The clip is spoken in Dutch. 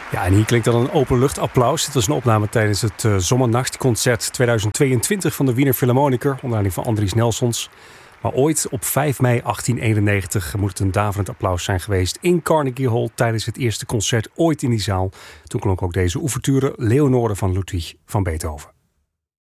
Ja, en hier klinkt dan een openluchtapplaus. Dit was een opname tijdens het Zomernachtconcert 2022 van de Wiener Philharmoniker, onder leiding van Andries Nelsons. Maar ooit, op 5 mei 1891, moet het een daverend applaus zijn geweest in Carnegie Hall tijdens het eerste concert ooit in die zaal. Toen klonk ook deze ouverture Leonore van Ludwig van Beethoven.